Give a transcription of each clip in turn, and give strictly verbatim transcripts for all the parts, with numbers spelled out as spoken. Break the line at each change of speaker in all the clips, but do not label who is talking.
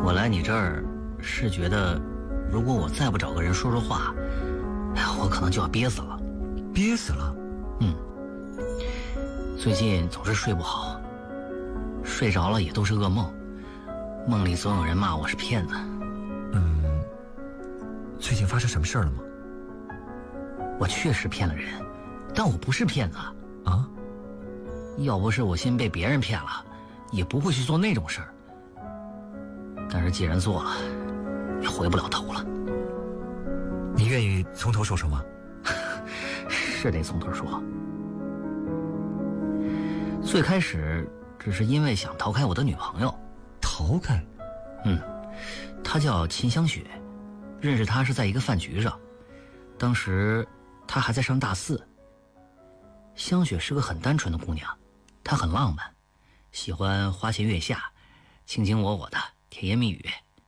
我来你这儿是觉得，如果我再不找个人说说话，哎呀，我可能就要憋死了。
憋死了？
嗯。最近总是睡不好，睡着了也都是噩梦，梦里总有人骂我是骗子。
嗯，最近发生什么事儿了吗？
我确实骗了人，但我不是骗子
啊！
要不是我先被别人骗了，也不会去做那种事儿。但是既然做了，也回不了头了。
你愿意从头说说吗？
是得从头说。最开始只是因为想逃开我的女朋友。
逃开？
嗯，她叫秦香雪，认识她是在一个饭局上，当时她还在上大四。香雪是个很单纯的姑娘，她很浪漫，喜欢花前月下，卿卿我我的甜言蜜语。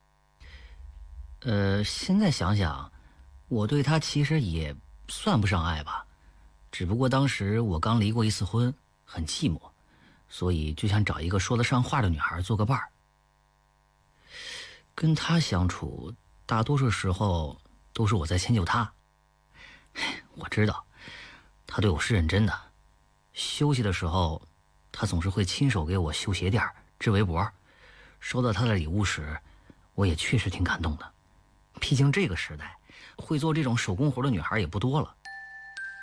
呃，现在想想，我对她其实也算不上爱吧，只不过当时我刚离过一次婚，很寂寞，所以就想找一个说得上话的女孩做个伴儿。跟她相处，大多数时候都是我在迁就她。我知道，她对我是认真的。休息的时候，她总是会亲手给我修鞋垫、织围脖。收到她的礼物时，我也确实挺感动的。毕竟这个时代，会做这种手工活的女孩也不多了。